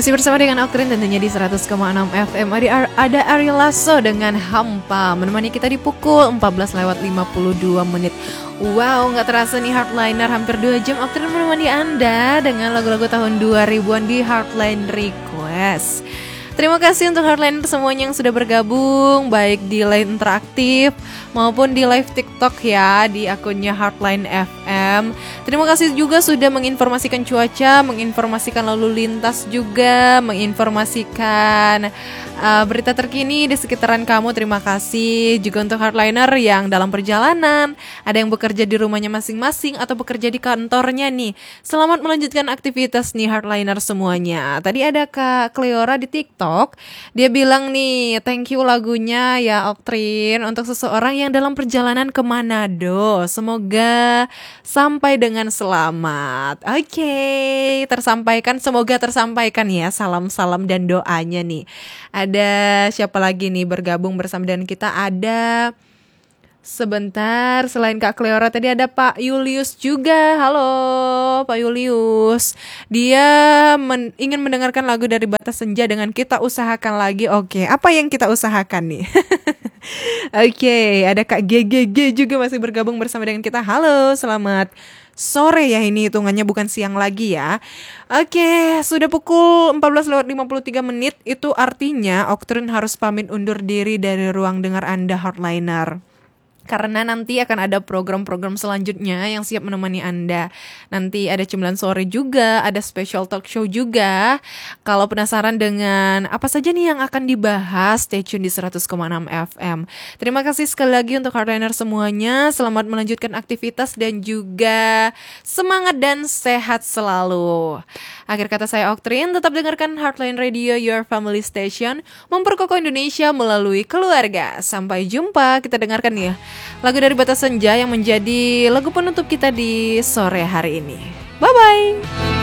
Masih bersama dengan Oktrin tentunya di 100,6 FM. Ada Ari Lasso dengan Hampa menemani kita di pukul 14:52 menit. Wow, gak terasa nih Heartliner hampir 2 jam Oktrin menemani Anda dengan lagu-lagu tahun 2000-an di Heartline Request. Terima kasih untuk Heartliner semuanya yang sudah bergabung, baik di line interaktif maupun di live TikTok ya, di akunnya Heartline FM. Terima kasih juga sudah menginformasikan cuaca, menginformasikan lalu lintas juga, menginformasikan berita terkini di sekitaran kamu. Terima kasih juga untuk Heartliner yang dalam perjalanan, ada yang bekerja di rumahnya masing-masing atau bekerja di kantornya nih. Selamat melanjutkan aktivitas nih Heartliner semuanya. Tadi ada Kak Cleora di TikTok, dia bilang nih, thank you lagunya ya Oktrin untuk seseorang yang dalam perjalanan ke Manado. Semoga sampai dengan selamat. Oke, tersampaikan, semoga tersampaikan ya salam-salam dan doanya nih. Ada siapa lagi nih bergabung bersama dengan kita? Ada sebentar, selain Kak Cleora tadi ada Pak Julius juga. Halo Pak Julius. Dia ingin mendengarkan lagu dari Batas Senja dengan Kita Usahakan Lagi. Oke, apa yang kita usahakan nih? Oke, ada Kak GGG juga masih bergabung bersama dengan kita. Halo, selamat sore ya, ini hitungannya bukan siang lagi ya. Oke, sudah pukul 14:53 menit. Itu artinya Oktrin harus pamit undur diri dari ruang dengar Anda Heartliner, karena nanti akan ada program-program selanjutnya yang siap menemani Anda. Nanti ada Cemilan Sore juga, ada special talk show juga. Kalau penasaran dengan apa saja nih yang akan dibahas, stay tune di 100,6 FM. Terima kasih sekali lagi untuk Heartliner semuanya. Selamat melanjutkan aktivitas dan juga semangat dan sehat selalu. Akhir kata saya Oktrin, tetap dengarkan Heartline Radio, your family station, memperkokoh Indonesia melalui keluarga. Sampai jumpa, kita dengarkan ya lagu dari Batas Senja yang menjadi lagu penutup kita di sore hari ini. Bye-bye.